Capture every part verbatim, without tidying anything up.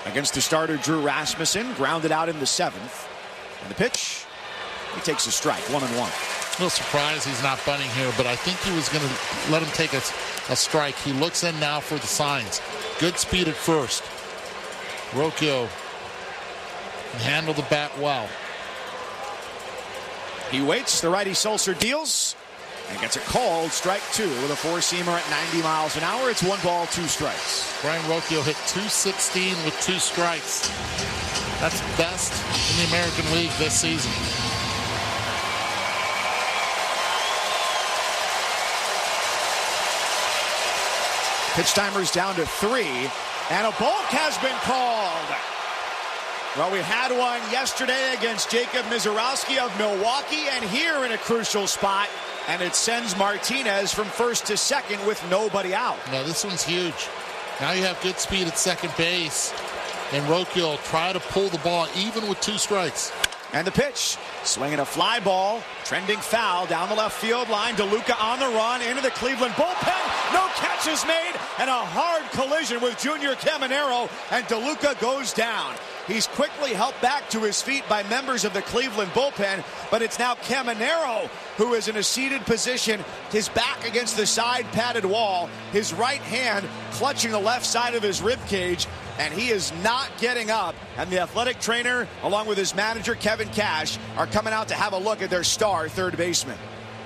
against the starter Drew Rasmussen. Grounded out in the seventh. And the pitch, he takes a strike, one and one. A little surprised he's not bunting here, but I think he was going to let him take a, a strike. He looks in now for the signs. Good speed at first. Rocchio can handle the bat well. He waits. The righty Sulcer deals and gets a called strike two with a four-seamer at ninety miles an hour. It's one ball, two strikes. Brayan Rocchio hit two sixteen with two strikes. That's best in the American League this season. Pitch timer's down to three, and a balk has been called. Well, we had one yesterday against Jacob Misiorowski of Milwaukee, and here in a crucial spot, and it sends Martinez from first to second with nobody out. Now this one's huge. Now you have good speed at second base, and Rocchio will try to pull the ball even with two strikes. And the pitch, swinging a fly ball, trending foul down the left field line. DeLuca on the run into the Cleveland bullpen. No catches made, and a hard collision with Junior Caminero, and DeLuca goes down. He's quickly helped back to his feet by members of the Cleveland bullpen, but it's now Caminero who is in a seated position, his back against the side padded wall, his right hand clutching the left side of his rib cage, and he is not getting up. And the athletic trainer, along with his manager, Kevin Cash, are coming out to have a look at their star third baseman.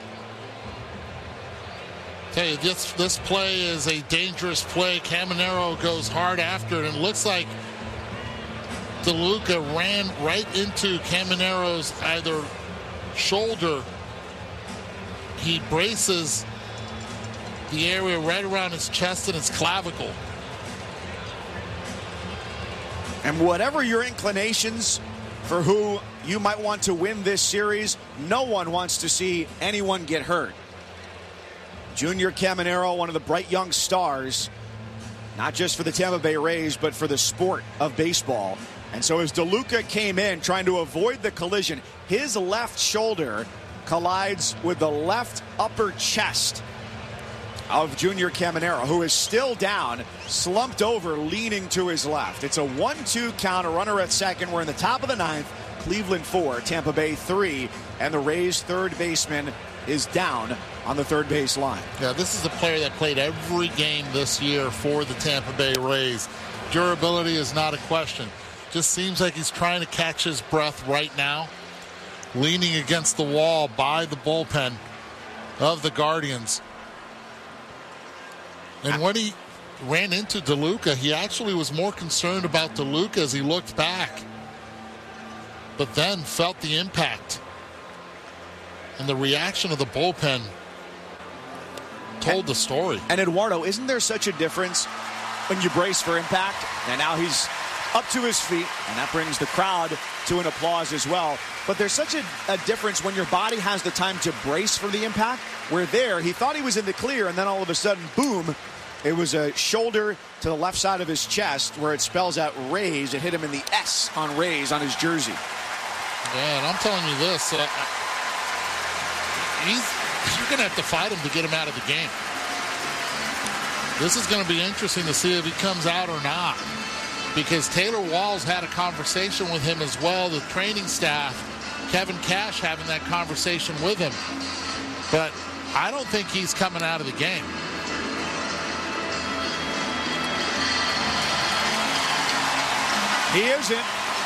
Tell you, this, this play is a dangerous play. Caminero goes hard after it, and it looks like DeLuca ran right into Caminero's either shoulder. He braces the area right around his chest and his clavicle. And whatever your inclinations for who you might want to win this series, no one wants to see anyone get hurt. Junior Caminero, one of the bright young stars, not just for the Tampa Bay Rays, but for the sport of baseball. And so as DeLuca came in trying to avoid the collision, his left shoulder collides with the left upper chest of Junior Caminero, who is still down, slumped over, leaning to his left. It's a one two count, a runner at second. We're in the top of the ninth. Cleveland four, Tampa Bay three, and the Rays' third baseman is down on the third base line. Yeah, this is a player that played every game this year for the Tampa Bay Rays. Durability is not a question. Just seems like he's trying to catch his breath right now, leaning against the wall by the bullpen of the Guardians. And when he ran into DeLuca, he actually was more concerned about DeLuca as he looked back, but then felt the impact. And the reaction of the bullpen told and, the story. And Eduardo, isn't there such a difference when you brace for impact? And now he's up to his feet, and that brings the crowd to an applause as well. But there's such a, a difference when your body has the time to brace for the impact, where there, he thought he was in the clear, and then all of a sudden, boom, it was a shoulder to the left side of his chest where it spells out Rays. It hit him in the S on Rays on his jersey. Yeah, and I'm telling you this, uh, he's, you're going to have to fight him to get him out of the game. This is going to be interesting to see if he comes out or not, because Taylor Walls had a conversation with him as well, the training staff, Kevin Cash having that conversation with him. But I don't think he's coming out of the game. He isn't.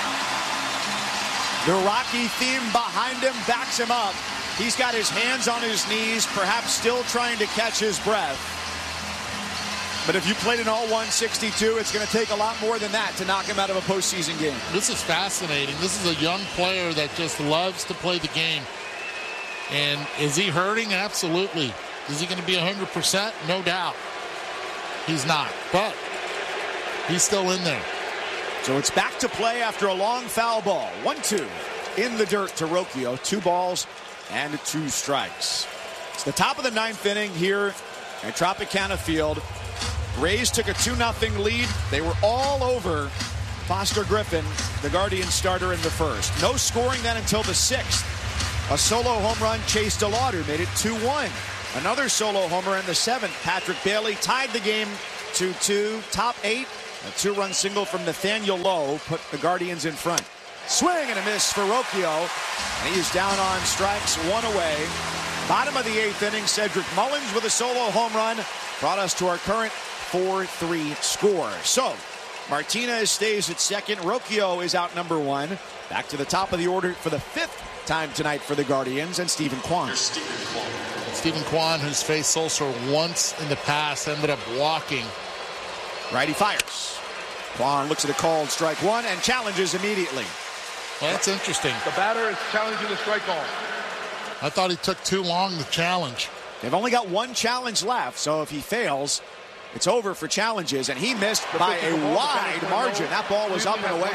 The Rocky theme behind him backs him up. He's got his hands on his knees, perhaps still trying to catch his breath. But if you played an all one sixty-two, it's going to take a lot more than that to knock him out of a postseason game. This is fascinating. This is a young player that just loves to play the game. And is he hurting? Absolutely. Is he going to be one hundred percent? No doubt. He's not. But he's still in there. So it's back to play after a long foul ball. one two in the dirt to Rocchio. Two balls and two strikes. It's the top of the ninth inning here at Tropicana Field. Rays took a two nothing lead. They were all over Foster Griffin, the Guardian starter, in the first. No scoring then until the sixth. A solo home run, Chase DeLauder made it two one. Another solo homer in the seventh. Patrick Bailey tied the game two two. Top eight. A two-run single from Nathaniel Lowe put the Guardians in front. Swing and a miss for Rocchio. And he's down on strikes, one away. Bottom of the eighth inning, Cedric Mullins with a solo home run brought us to our current four three score. So, Martinez stays at second. Rocchio is out number one. Back to the top of the order for the fifth time tonight for the Guardians, and Stephen Kwan. Stephen Kwan, who's faced Sulser once in the past, ended up walking. Righty fires. Kwan looks at a called strike one and challenges immediately. Well, that's interesting. The batter is challenging the strike call. I thought he took too long to challenge. They've only got one challenge left, so if he fails, it's over for challenges, and he missed by a wide margin. That ball was up and away.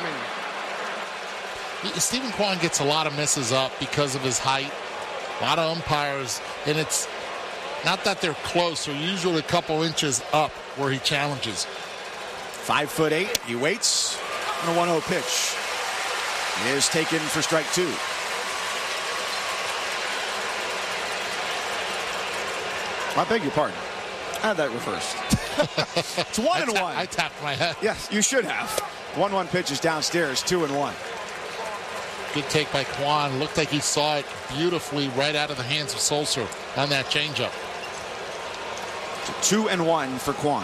Stephen Kwan gets a lot of misses up because of his height. A lot of umpires, and it's not that they're close. They're usually a couple inches up where he challenges. Five foot eight. He waits on a one oh pitch. It is taken for strike two. I beg your pardon. I had that reversed. It's one and one. I tapped my head. Yes, you should have. One one pitch is downstairs, two and one. Good take by Kwan. Looked like he saw it beautifully right out of the hands of Sulser on that changeup. So two and one for Kwan.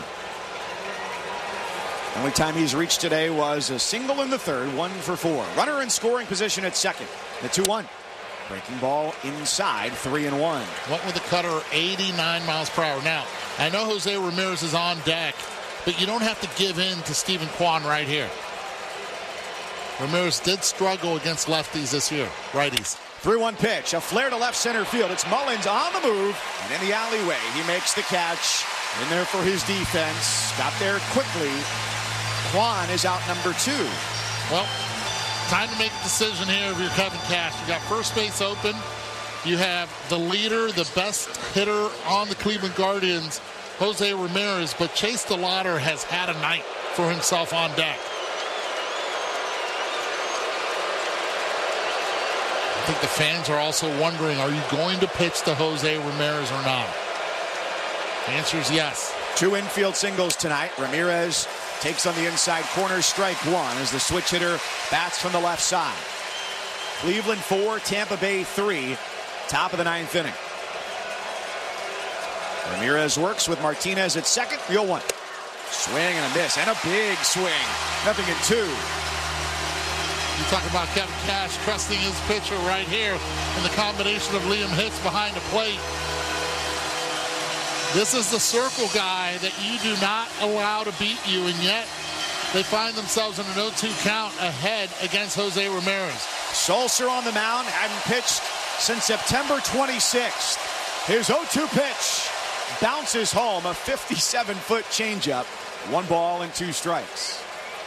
The only time he's reached today was a single in the third, one for four. Runner in scoring position at second. The two one. Breaking ball inside, three and one. Went with a cutter, eighty-nine miles per hour. Now, I know Jose Ramirez is on deck, but you don't have to give in to Stephen Kwan right here. Ramirez did struggle against lefties this year, righties. three one pitch, a flare to left center field. It's Mullins on the move, and in the alleyway, he makes the catch. In there for his defense. Got there quickly. Kwan is out number two. Well, time to make a decision here if you're Kevin Cash. You got first base open. You have the leader, the best hitter on the Cleveland Guardians, Jose Ramirez, but Chase DeLauder has had a night for himself on deck. I think the fans are also wondering, are you going to pitch to Jose Ramirez or not? The answer is yes. Two infield singles tonight. Ramirez takes on the inside corner, strike one as the switch hitter bats from the left side. Cleveland four, Tampa Bay three, top of the ninth inning. Ramirez works with Martinez at second, real one. Swing and a miss, and a big swing. Nothing in two. You talk about Kevin Cash trusting his pitcher right here in the combination of Liam Hicks behind the plate. This is the circle guy that you do not allow to beat you, and yet they find themselves in an oh two count ahead against Jose Ramirez. Sulser on the mound, hadn't pitched since September twenty-sixth. His oh two pitch bounces home, a fifty-seven foot changeup. One ball and two strikes.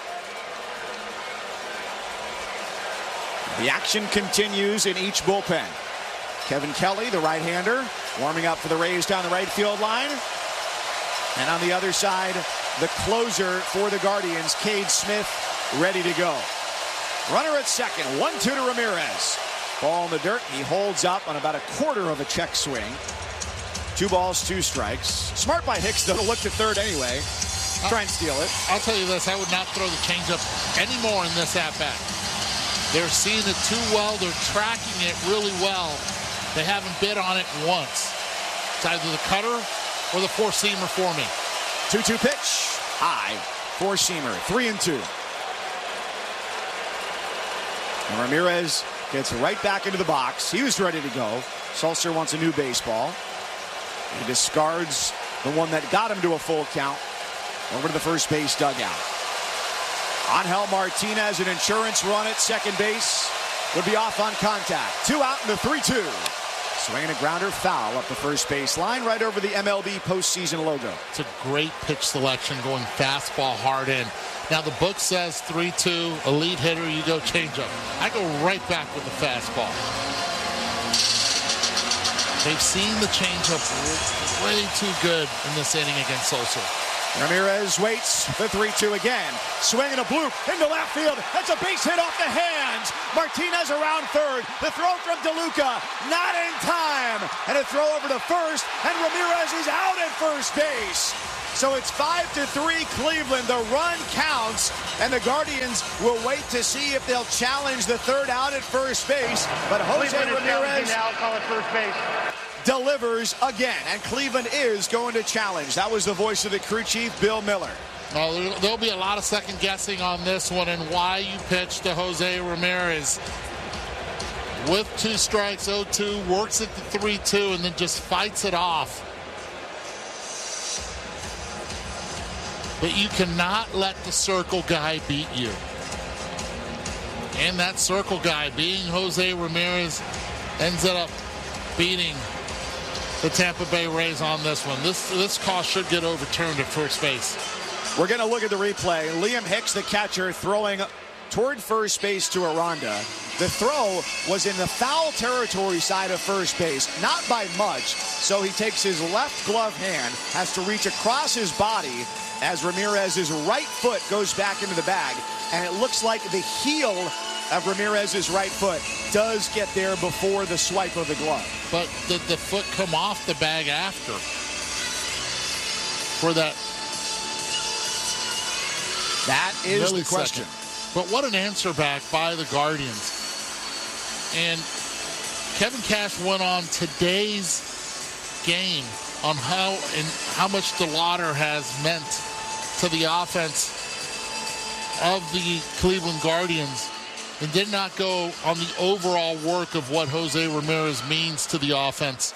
The action continues in each bullpen. Kevin Kelly, the right-hander, warming up for the Rays down the right field line. And on the other side, the closer for the Guardians, Cade Smith, ready to go. Runner at second, one two to Ramirez. Ball in the dirt, he holds up on about a quarter of a check swing. Two balls, two strikes. Smart by Hicks, though, to look to third anyway. Try and steal it. I'll tell you this, I would not throw the changeup anymore in this at-bat. They're seeing it too well. They're tracking it really well. They haven't bid on it once. It's either the cutter or the four-seamer for me. two two pitch. High. Four-seamer. Three and two. And Ramirez gets right back into the box. He was ready to go. Sulser wants a new baseball. He discards the one that got him to a full count over to the first base dugout. Angel Martinez, an insurance run at second base, would be off on contact. Two out in the three two. Swinging a grounder foul up the first base line right over the M L B postseason logo. It's a great pitch selection, going fastball hard in. Now the book says three two, elite hitter, you go changeup. I go right back with the fastball. They've seen the changeup way too good in this inning against Sulser. Ramirez waits the three two again. Swinging a bloop into left field. That's a base hit off the hands. Martinez around third. The throw from DeLuca. Not in time. And a throw over to first. And Ramirez is out at first base. So it's five to three Cleveland. The run counts, and the Guardians will wait to see if they'll challenge the third out at first base. But Jose Ramirez now call it first base. delivers again, and Cleveland is going to challenge. That was the voice of the crew chief, Bill Miller. Well, there'll be a lot of second guessing on this one and why you pitch to Jose Ramirez. With two strikes, oh two, works it to three two, and then just fights it off. But you cannot let the circle guy beat you. And that circle guy, being Jose Ramirez, ends up beating the Tampa Bay Rays on this one. This, this call should get overturned at first base. We're going to look at the replay. Liam Hicks, the catcher, throwing toward first base to Aranda. The throw was in the foul territory side of first base, not by much. So he takes his left glove hand, has to reach across his body as Ramirez's right foot goes back into the bag. And it looks like the heel of Ramirez's right foot does get there before the swipe of the glove. But did the foot come off the bag after? For that That is the question. But what an answer back by the Guardians. And Kevin Cash went on today's game on how and how much DeLauder has meant to the offense of the Cleveland Guardians, and did not go on the overall work of what Jose Ramirez means to the offense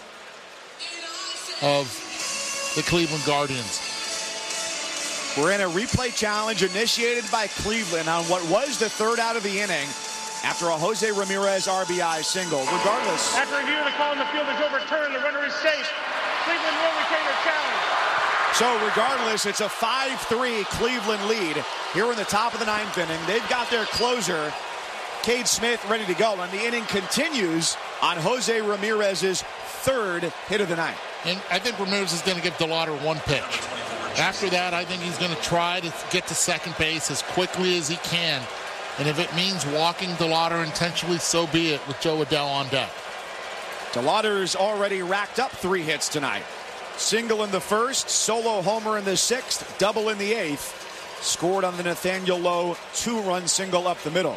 of the Cleveland Guardians. We're in a replay challenge initiated by Cleveland on what was the third out of the inning after a Jose Ramirez R B I single. Regardless. After review, the call in the field is overturned. The runner is safe. Cleveland will retain their challenge. So regardless, it's a five three Cleveland lead here in the top of the ninth inning. They've got their closer, Cade Smith, ready to go. And the inning continues on Jose Ramirez's third hit of the night. And I think Ramirez is going to give DeLauder one pitch. After that, I think he's going to try to get to second base as quickly as he can. And if it means walking DeLauder intentionally, so be it, with Joe Adell on deck. DeLauder's already racked up three hits tonight. Single in the first, solo homer in the sixth, double in the eighth. Scored on the Nathaniel Lowe two-run single up the middle.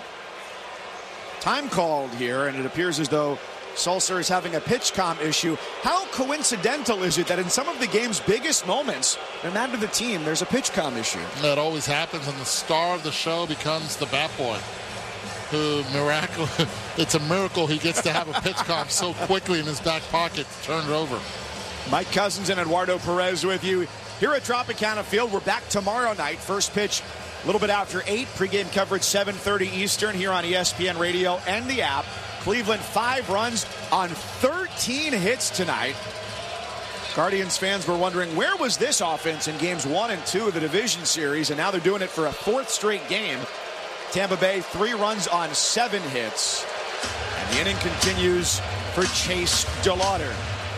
Time called here, and it appears as though Sulser is having a pitch comm issue. How coincidental is it that in some of the game's biggest moments, no matter the team, there's a pitch comm issue? That always happens, and the star of the show becomes the bat boy, who miracle. It's a miracle he gets to have a pitch comm so quickly in his back pocket to turn it over. Mike Cousins and Eduardo Perez with you here at Tropicana Field. We're back tomorrow night. First pitch a little bit after eight. Pre-game coverage seven thirty Eastern here on E S P N Radio and the app. Cleveland five runs on thirteen hits tonight. Guardians fans were wondering, where was this offense in games one and two of the division series? And now they're doing it for a fourth straight game. Tampa Bay, three runs on seven hits. And the inning continues for Chase DeLauder.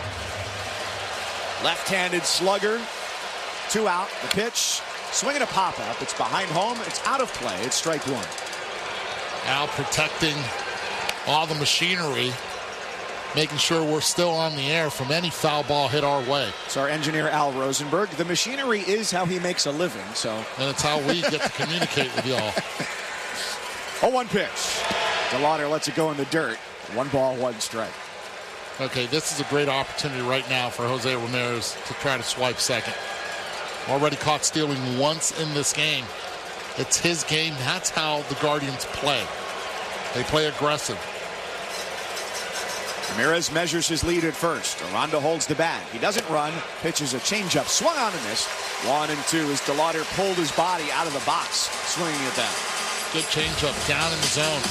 Left-handed slugger. Two out. The pitch. Swinging a pop-up. It's behind home. It's out of play. It's strike one. Al protecting all the machinery, making sure we're still on the air from any foul ball hit our way. It's our engineer, Al Rosenberg. The machinery is how he makes a living, so. And it's how we get to communicate with y'all. oh one pitch. DeLauder lets it go in the dirt. One ball, one strike. Okay, this is a great opportunity right now for Jose Ramirez to try to swipe second. Already caught stealing once in this game. It's his game. That's how the Guardians play. They play aggressive. Ramirez measures his lead at first. Aranda holds the bag. He doesn't run. Pitches a changeup. Swung on and missed. One and two as DeLauder pulled his body out of the box, swinging at that. Good changeup down in the zone.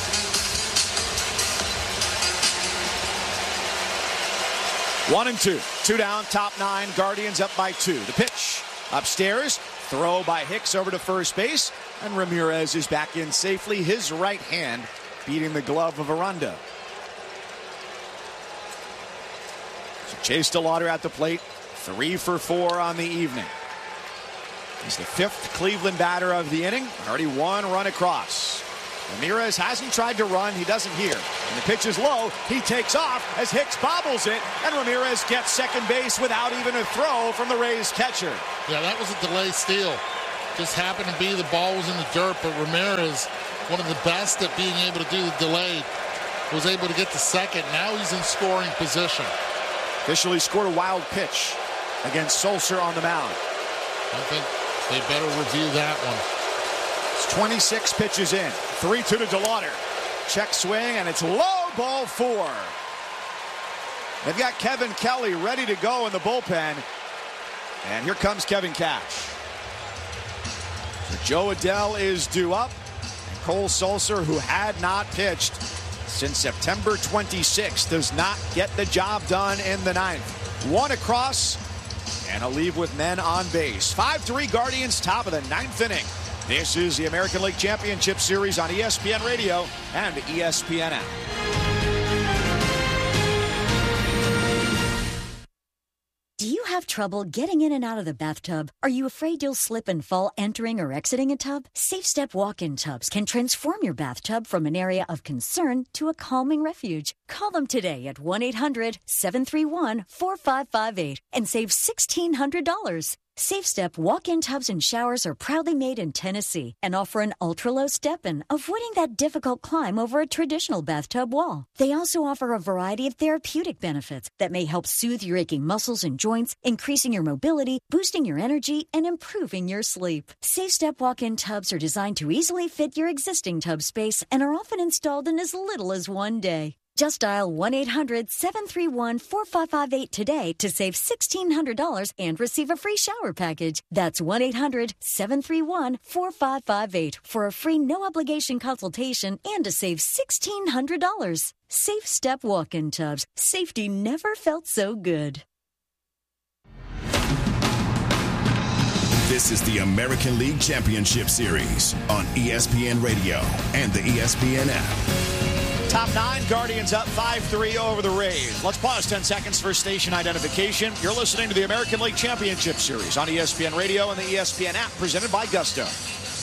One and two. Two down, top nine. Guardians up by two. The pitch upstairs. Throw by Hicks over to first base. And Ramirez is back in safely. His right hand beating the glove of Aranda. So Chase DeLauder at the plate. Three for four on the evening. He's the fifth Cleveland batter of the inning. Already one run across. Ramirez hasn't tried to run. He doesn't here. And the pitch is low. He takes off as Hicks bobbles it, and Ramirez gets second base without even a throw from the Rays catcher. Yeah, that was a delay steal. Just happened to be the ball was in the dirt, but Ramirez, one of the best at being able to do the delay, was able to get to second. Now he's in scoring position. Officially scored a wild pitch against Sulser on the mound. I think they better review that one. It's twenty-six pitches in. three two to DeLauder. Check swing, and it's low, ball four. They've got Kevin Kelly ready to go in the bullpen. And here comes Kevin Cash. So Joe Adell is due up. And Cole Sulser, who had not pitched since September twenty-sixth, does not get the job done in the ninth. One across, and a leave with men on base. five three Guardians, top of the ninth inning. This is the American League Championship Series on E S P N Radio and the E S P N app. Do you have trouble getting in and out of the bathtub? Are you afraid you'll slip and fall entering or exiting a tub? SafeStep walk-in tubs can transform your bathtub from an area of concern to a calming refuge. Call them today at one eight hundred seven three one four five five eight and save sixteen hundred dollars. SafeStep walk-in tubs and showers are proudly made in Tennessee and offer an ultra-low step-in, avoiding that difficult climb over a traditional bathtub wall. They also offer a variety of therapeutic benefits that may help soothe your aching muscles and joints, increasing your mobility, boosting your energy, and improving your sleep. SafeStep walk-in tubs are designed to easily fit your existing tub space and are often installed in as little as one day. Just dial one eight hundred seven three one four five five eight today to save sixteen hundred dollars and receive a free shower package. That's one eight hundred seven three one four five five eight for a free no-obligation consultation and to save sixteen hundred dollars. Safe Step walk-in tubs. Safety never felt so good. This is the American League Championship Series on E S P N Radio and the E S P N app. Top nine, Guardians up five three over the Rays. Let's pause ten seconds for station identification. You're listening to the American League Championship Series on E S P N Radio and the E S P N app, presented by Gusto.